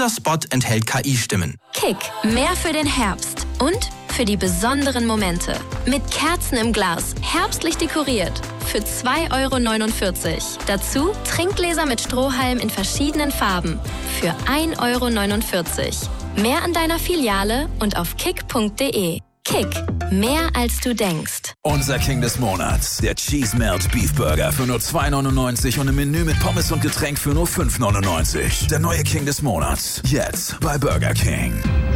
Dieser Spot enthält KI-Stimmen. Kick, mehr für den Herbst und für die besonderen Momente. Mit Kerzen im Glas, herbstlich dekoriert. Für 2,49 €. Dazu Trinkgläser mit Strohhalm in verschiedenen Farben. Für 1,49 €. Mehr an deiner Filiale und auf kick.de. Kick, mehr als du denkst. Unser King des Monats, der Cheese Melt Beef Burger für nur 2,99 € und im Menü mit Pommes und Getränk für nur 5,99 €. Der neue King des Monats, jetzt bei Burger King.